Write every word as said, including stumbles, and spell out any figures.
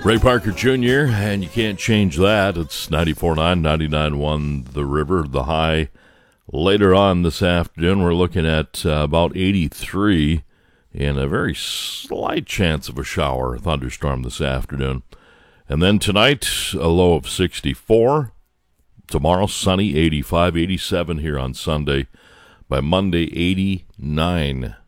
Ray Parker Junior, and you can't change that. It's ninety-four point nine, ninety-nine point one The River. The high later on this afternoon, we're looking at uh, about eighty-three and a very slight chance of a shower, a thunderstorm this afternoon. And then tonight, a low of sixty-four. Tomorrow, sunny, eighty-five, eighty-seven here on Sunday. By Monday, eighty-nine.